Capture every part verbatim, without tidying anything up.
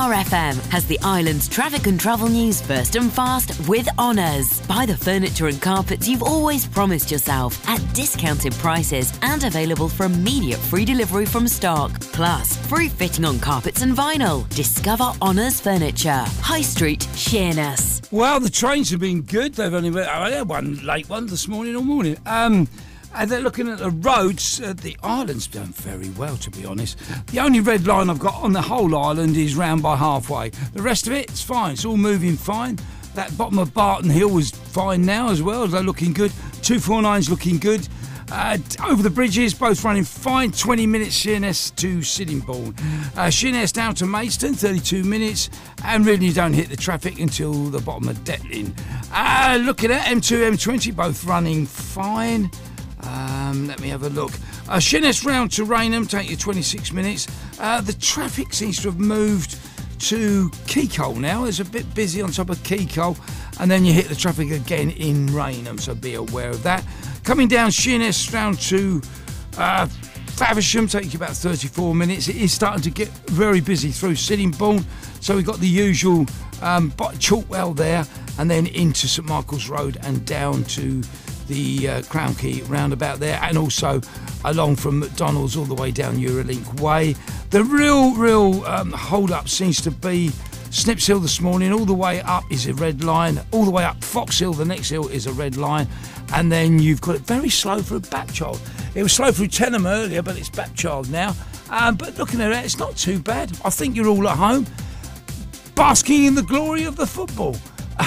R F M has the island's traffic and travel news first and fast with Honours. Buy the furniture and carpets you've always promised yourself at discounted prices and available for immediate free delivery from stock. Plus, free fitting on carpets and vinyl. Discover Honours Furniture. High Street, Sheerness. Well, the trains have been good. They've only been, I had one late one this morning all morning. Um... And they're looking at the roads. Uh, the island's done very well, to be honest. The only red line I've got on the whole island is round by halfway. The rest of it, it's fine. It's all moving fine. That bottom of Barton Hill is fine now as well. They're looking good. two forty-nine's looking good. Uh, over the bridges, both running fine. twenty minutes Sheerness to Sittingbourne. Uh, Sheerness down to Maidstone, thirty-two minutes. And really you don't hit the traffic until the bottom of Detlin. Uh, looking at M two, M twenty, both running fine. Um, let me have a look. Uh, Sheerness round to Rainham, take you twenty-six minutes. Uh, the traffic seems to have moved to Keykole now. It's a bit busy on top of Keykole, and then you hit the traffic again in Rainham, so be aware of that. Coming down Sheerness round to uh, Faversham, take you about thirty-four minutes. It is starting to get very busy through Sittingbourne, so we've got the usual um, Chalkwell there, and then into St Michael's Road and down to the uh, Crown Key roundabout there, and also along from McDonald's all the way down Eurolink Way. The real, real um, hold-up seems to be Snips Hill this morning. All the way up is a red line. All the way up Fox Hill, the next hill, is a red line. And then you've got it very slow through Bapchild. It was slow through Tenham earlier, but it's Bapchild now. Um, but looking at it, it's not too bad. I think you're all at home, basking in the glory of the football.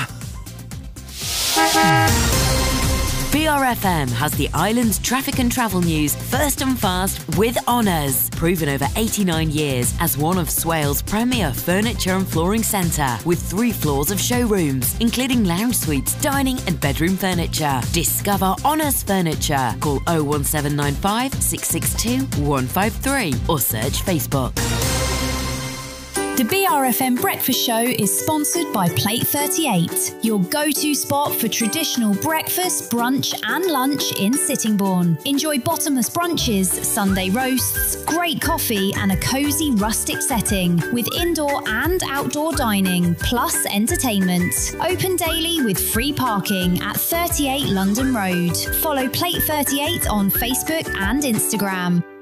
B R F M has the island's traffic and travel news first and fast with Honours. Proven over eighty-nine years as one of Swale's premier furniture and flooring centre, with three floors of showrooms, including lounge suites, dining and bedroom furniture. Discover Honours Furniture. Call oh one seven nine five, six six two, one five three or search Facebook. The B R F M Breakfast Show is sponsored by Plate thirty-eight, your go-to spot for traditional breakfast, brunch and lunch in Sittingbourne. Enjoy bottomless brunches, Sunday roasts, great coffee and a cosy rustic setting with indoor and outdoor dining, plus entertainment. Open daily with free parking at thirty-eight London Road. Follow Plate thirty-eight on Facebook and Instagram.